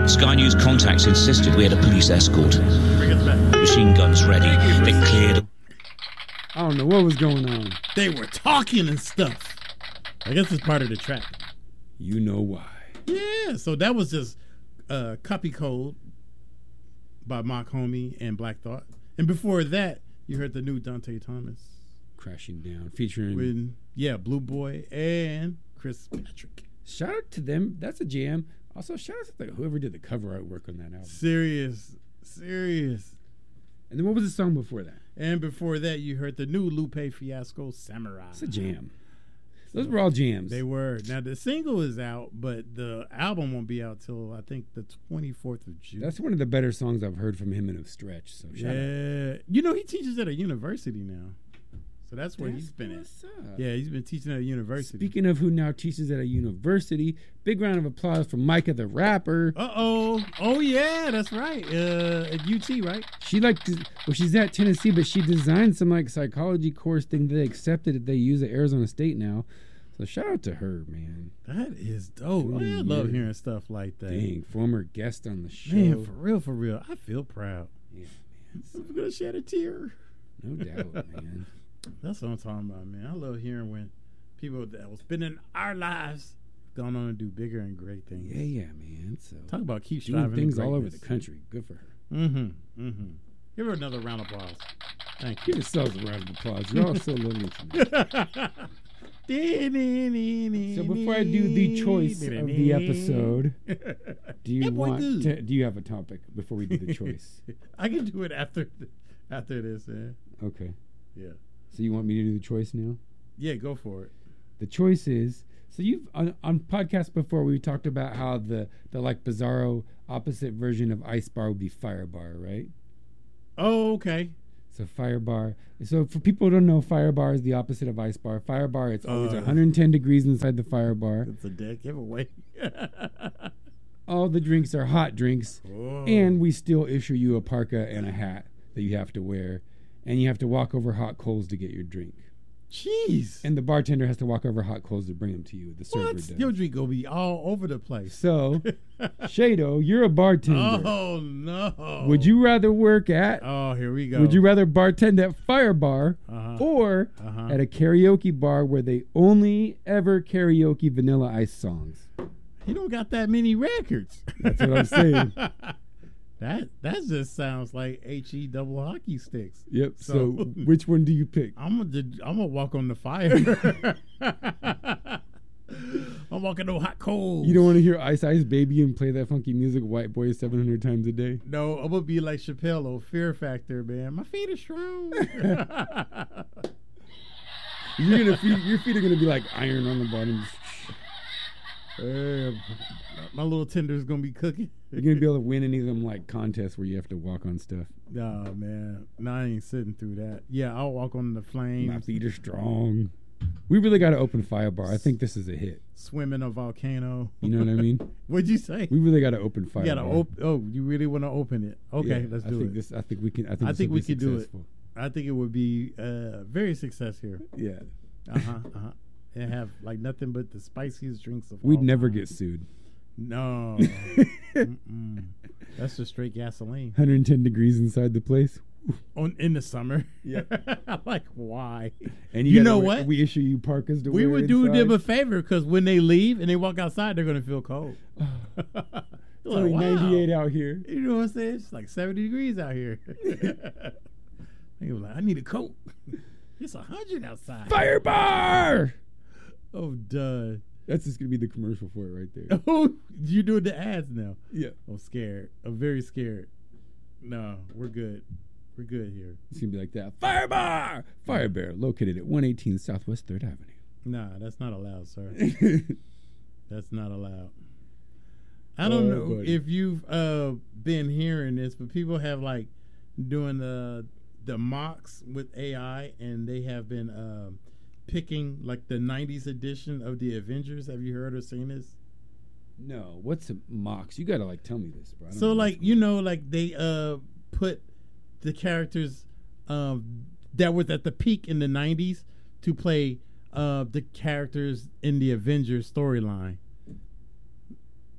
Sky News contacts insisted we had a police escort. Machine guns ready. They cleared. I don't know what was going on. They were talking and stuff. I guess it's part of the track. You know why. Yeah, so that was just Copy Code by Mock Homie and Black Thought. And before that, you heard the new Dante Thomas. Crashing Down, featuring Blue Boy and Chris Patrick. Shout out to them. That's a jam. Also, shout out to whoever did the cover artwork on that album. Serious. And then what was the song before that? And before that, you heard the new Lupe Fiasco, Samurai. It's a jam. Those were all jams. They were. Now, the single is out, but the album won't be out till, I think, the 24th of June. That's one of the better songs I've heard from him in a stretch. So shout out. You know, he teaches at a university now. So that's where he's been at. Yeah, he's been teaching at a university. Speaking of who now teaches at a university, big round of applause for Micah the Rapper. Uh-oh. Oh, yeah, that's right. At UT, right? She's at Tennessee, but she designed some psychology course thing that they accepted that they use at Arizona State now. So shout out to her, man. That is dope. Oh, I love hearing stuff like that. Dang, former guest on the show. Man, for real. I feel proud. Yeah, man. I'm going to shed a tear. No doubt, man. That's what I'm talking about, man. I love hearing when people that was spending our lives going on to do bigger and great things. Yeah, man. So talk about keep doing striving things all over the country. Good for her. Give her another round of applause. Thank you. Give yourselves a round of applause. You're all so lovely to me. So before I do the choice of the episode, do you have a topic before we do the choice? I can do it after this, man. Okay. Yeah. So you want me to do the choice now? Yeah, go for it. The choice is, so you've on podcasts before we talked about how the bizarro opposite version of Ice Bar would be Fire Bar, right? Oh, okay. So Fire Bar. So for people who don't know, Fire Bar is the opposite of Ice Bar. Fire Bar, it's always 110 degrees inside the Fire Bar. It's a dead giveaway. All the drinks are hot drinks, and we still issue you a parka and a hat that you have to wear. And you have to walk over hot coals to get your drink. Jeez. And the bartender has to walk over hot coals to bring them to you. The server does. Your drink gonna be all over the place. So, Shado, you're a bartender. Oh, no. Would you rather work at... Oh, here we go. Would you rather bartend at Fire Bar or at a karaoke bar where they only ever karaoke Vanilla Ice songs? He don't got that many records. That's what I'm saying. That just sounds like HE double hockey sticks. Yep. So which one do you pick? I'm gonna walk on the fire. I'm walking on hot coals. You don't want to hear Ice Ice Baby and play that funky music White Boy 700 times a day? No, I'm gonna be like Chappelle on Fear Factor, man. My feet are strong. Your feet are gonna be like iron on the bottom. My little tender's gonna be cooking. You're gonna be able to win any of them contests where you have to walk on stuff. Nah, man. No, I ain't sitting through that. Yeah, I'll walk on the flames. My feet are strong. We really got to open Fire Bar. I think this is a hit. Swim in a volcano. You know what I mean? What'd you say? We really got to open Fire Bar. You really want to open it? Okay, let's do it. I think we can. I think we could do it. I think it would be very success here. Yeah. And have nothing but the spiciest drinks of We'd all never time. get sued. No. That's just straight gasoline. 110 degrees inside the place. In the summer. Yeah. Why? And you know what? We issue you parkas to we wear would do inside. them a favor because when they leave and they walk outside, they're going to feel cold. It's only 98 out here. You know what I'm saying? It's like 70 degrees out here. They were like, I need a coat. It's 100 outside. Fire Bar! Oh, duh. That's just going to be the commercial for it right there. Oh, you're doing the ads now. Yeah. I'm scared. I'm very scared. No, we're good. We're good here. It's going to be like that. Fire Bar! Fire Bear, located at 118 Southwest 3rd Avenue. Nah, that's not allowed, sir. That's not allowed. I don't know if you've been hearing this, but people have doing the mocks with AI, and they have been picking the 90s edition of the Avengers. Have you heard or seen this? No. What's a mocks? You got to talk me this, bro. So they put the characters that was at the peak in the 90s to play the characters in the Avengers storyline.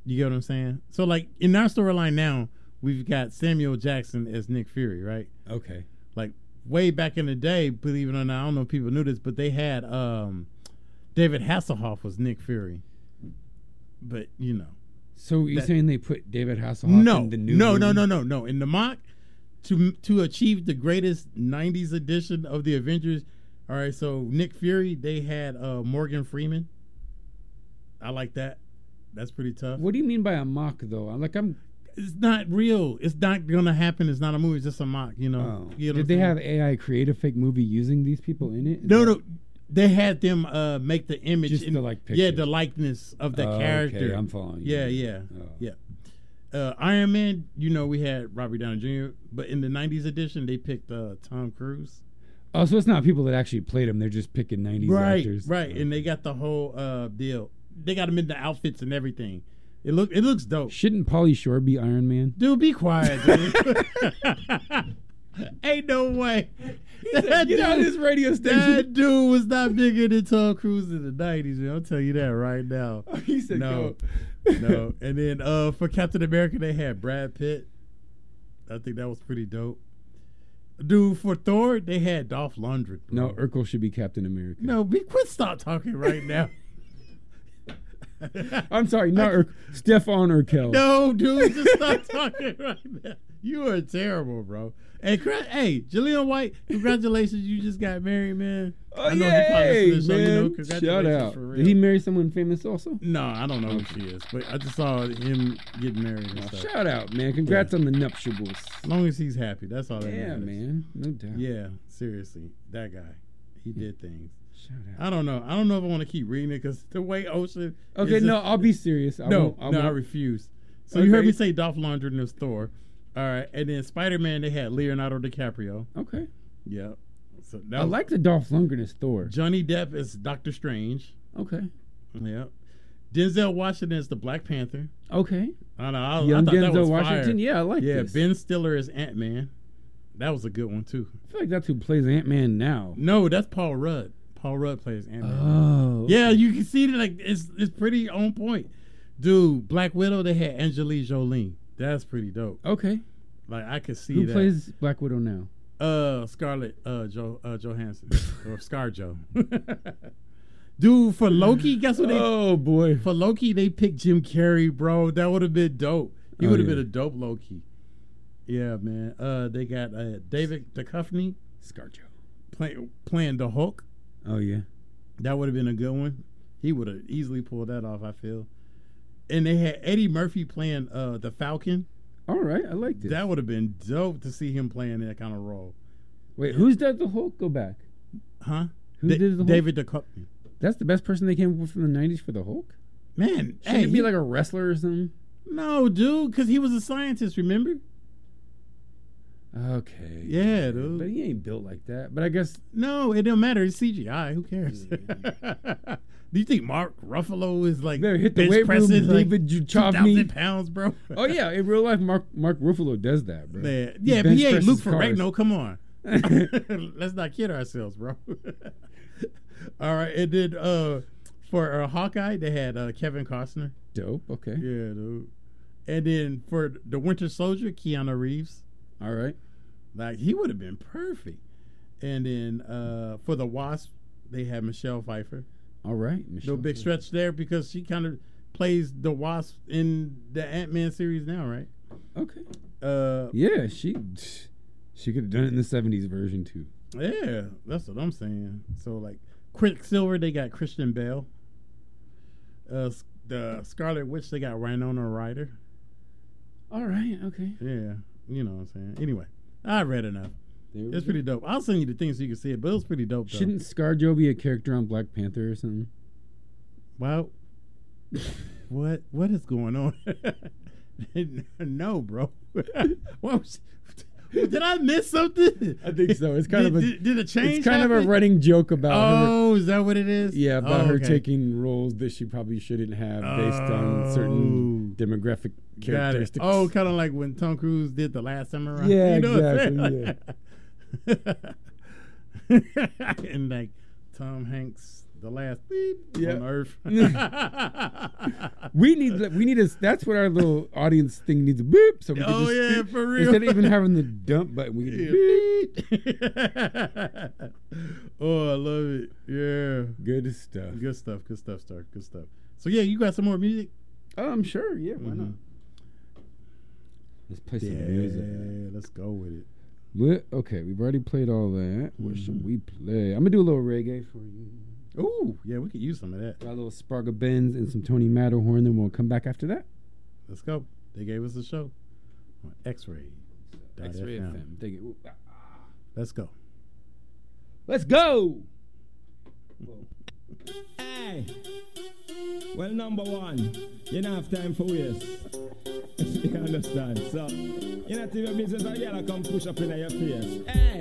You get what I'm saying? So like in our storyline now, we've got Samuel Jackson as Nick Fury, right? Okay. Like way back in the day, believe it or not, I don't know if people knew this, but they had David Hasselhoff was Nick Fury. But you know. So you're saying they put David Hasselhoff in the new movie? No. In the mock, to achieve the greatest 90s edition of the Avengers, all right, so Nick Fury, they had Morgan Freeman. I like that. That's pretty tough. What do you mean by a mock, though? It's not real. It's not going to happen. It's not a movie. It's just a mock, you know. Oh. You know Did they have AI create a fake movie using these people in it? No. They had them make the image. Just the pictures. Yeah, the likeness of the character. Okay, I'm following you. Yeah. Iron Man, you know, we had Robert Downey Jr., but in the 90s edition, they picked Tom Cruise. Oh, so it's not people that actually played him. They're just picking 90s actors. Right, and they got the whole deal. They got them in the outfits and everything. It looks dope. Shouldn't Pauly Shore be Iron Man? Dude, be quiet, dude. Ain't no way. Get out of this radio station. That dude was not bigger than Tom Cruise in the 90s, man. I'll tell you that right now. He said no. No. And then for Captain America, they had Brad Pitt. I think that was pretty dope. Dude, for Thor, they had Dolph Lundgren. Bro. No, Urkel should be Captain America. No, stop talking right now. I'm sorry, not Urkel. Stefan Urkel. No, dude, just stop talking right now. You are terrible, bro. Hey, Jaleel White, congratulations. You just got married, man. Oh, I know yay, he probably listened to the show, man. you know, congratulations. Shout out. For real. Did he marry someone famous also? No, I don't know who she is, but I just saw him getting married and stuff. Shout out, man. Congrats on the nuptials. As long as he's happy, that's all that matters. Yeah, man. No doubt. Yeah, seriously. That guy. He did things. Shout out. I don't know if I want to keep reading it because the way Ocean. Okay, no, I'll be serious. I refuse. So you heard me say Dolph Lundgren is Thor. All right, and then Spider-Man, they had Leonardo DiCaprio. Okay. Yep. So I like the Dolph Lundgren as Thor. Johnny Depp is Doctor Strange. Okay. Yep. Denzel Washington is the Black Panther. Okay. I know. Young I thought Denzel that was Washington. fire. Yeah, I like this. Ben Stiller is Ant-Man. That was a good one too. I feel like that's who plays Ant-Man now. No, that's Paul Rudd. Paul Rudd plays Ant-Man. Oh. Yeah, you can see that. It's pretty on point. Dude, Black Widow, they had Angelina Jolie. That's pretty dope. Okay. Like I could see Who that. plays Black Widow now? Scarlett Johansson or ScarJo. Dude, for Loki, guess what? Oh boy, for Loki they picked Jim Carrey, bro. That would have been dope. He would have been a dope Loki. Yeah, man. They got David Duchovny, ScarJo, playing the Hulk. Oh yeah, that would have been a good one. He would have easily pulled that off, I feel. And they had Eddie Murphy playing the Falcon. All right, I like this. That would have been dope to see him playing that kind of role. Wait, who's did the Hulk? Go back. Huh? Who did the Hulk? David Duchovny. That's the best person they came up with from the 90s for the Hulk? Man, Shouldn't it be like a wrestler or something? No, dude, because he was a scientist, remember? Okay. Yeah, dude. But he ain't built like that. But I guess... No, it don't matter. It's CGI. Who cares? Do you think Mark Ruffalo is like hit the weight room, David Duchovny? 2,000 pounds, bro. Oh, yeah. In real life, Mark Ruffalo does that, bro. Man. Yeah, but he ain't Luke Ferrigno. Come on. Let's not kid ourselves, bro. All right. And then for Hawkeye, they had Kevin Costner. Dope. Okay. Yeah, dude. And then for the Winter Soldier, Keanu Reeves. All right. Like, he would have been perfect. And then for the Wasp, they had Michelle Pfeiffer. All right. No big stretch there because she kind of plays the Wasp in the Ant-Man series now, right? Okay. Yeah, she could have done it in the 70s version, too. Yeah, that's what I'm saying. So, like, Quicksilver, they got Christian Bale. The Scarlet Witch, they got Winona Ryder. All right, okay. Yeah, you know what I'm saying. Anyway, I read enough. It's pretty dope. I'll send you the things so you can see it, but it was pretty dope, though. Shouldn't ScarJo be a character on Black Panther or something? Well, what is going on? No, bro. Did I miss something? I think so. It's kind of a did it change? It's kind of a running joke about her. Oh, is that what it is? Yeah, about her taking roles that she probably shouldn't have based on certain demographic characteristics. Oh, kind of like when Tom Cruise did The Last Samurai. Yeah, exactly. Yeah. And like Tom Hanks the last beep on Earth. we need a. That's what our little audience thing needs. A beep. So we can just for real. Instead of even having the dump button, we can beep. Oh, I love it. Yeah. Good stuff. Good stuff. Good stuff, Stark. Good stuff. So yeah, you got some more music? I'm sure. Yeah. Why not? Let's play some music. Yeah, let's go with it. But, okay, we've already played all that. What should we play? I'm gonna do a little reggae for you. Ooh, yeah, we could use some of that. Got a little Sparga Benz and some Tony Matterhorn. Then we'll come back after that. Let's go. They gave us a show on X-Ray. X-Ray FM. Dig it. Let's go. Let's go. Hey. Well, number one, you don't have time for waste. You understand? So, you not even business, a girl come push up in your face. Hey.